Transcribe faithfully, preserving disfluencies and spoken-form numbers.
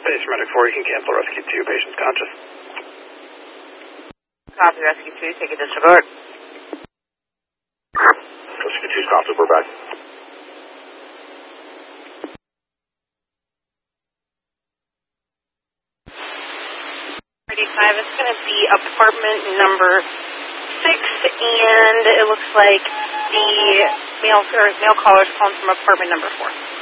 Base Medic four, you can cancel Rescue two, patient's conscious. Copy, Rescue two, take a disregard. Rescue two stopped, we're back. thirty-five, it's going to be apartment number six, and it looks like the mail, or mail caller is calling from apartment number four.